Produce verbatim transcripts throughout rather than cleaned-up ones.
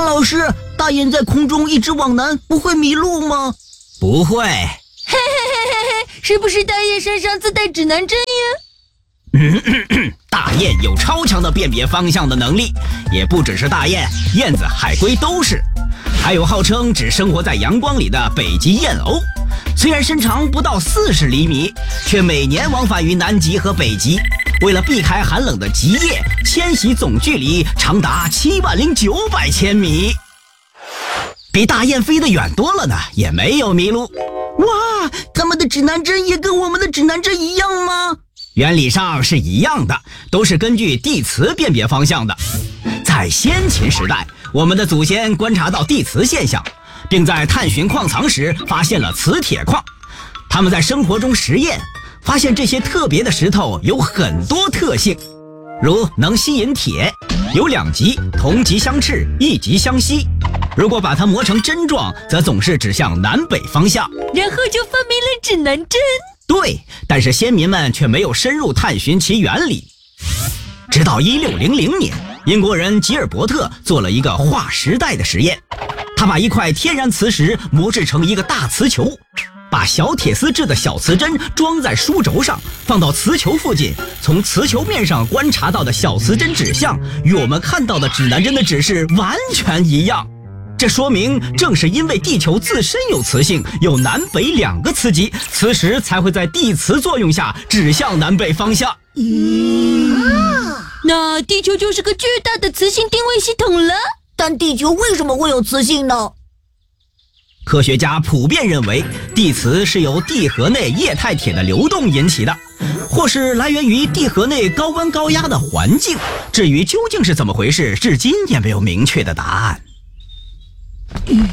张老师，大雁在空中一直往南，不会迷路吗？ 不会。 嘿嘿嘿嘿嘿，是不是大雁身上自带指南针呀？ 嗯咳咳大雁有超强的辨别方向的能力，也不只是大雁，燕子、海龟都是。还有号称只生活在阳光里的北极燕鸥，虽然身长不到四十厘米，却每年往返于南极和北极，为了避开寒冷的极夜，迁徙总距离长达七万零九百千米，比大雁飞得远多了呢，也没有迷路。 哇，他们的指南针也跟我们的指南针一样吗？ 原理上是一样的，都是根据地磁辨别方向的。在先秦时代，我们的祖先观察到地磁现象，并在探寻矿藏时发现了磁铁矿。他们在生活中实验，发现这些特别的石头有很多特性，如能吸引铁，有两极，同极相斥，异极相吸。如果把它磨成针状，则总是指向南北方向。 然后就发明了指南针。 对，但是先民们却没有深入探寻其原理。直到一六零零年，英国人吉尔伯特做了一个划时代的实验，他把一块天然磁石磨制成一个大磁球，把小铁丝制的小磁针装在书轴上，放到磁球附近，从磁球面上观察到的小磁针指向与我们看到的指南针的指示完全一样。这说明正是因为地球自身有磁性，有南北两个磁极，磁石才会在地磁作用下指向南北方向。 嗯，那地球就是个巨大的磁性定位系统了。 但地球为什么会有磁性呢？ 科学家普遍认为，地磁是由地核内液态铁的流动引起的，或是来源于地核内高温高压的环境。至于究竟是怎么回事，至今也没有明确的答案。 嗯，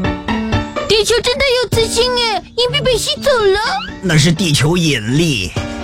地球真的有磁性耶，硬币被吸走了。 那是地球引力。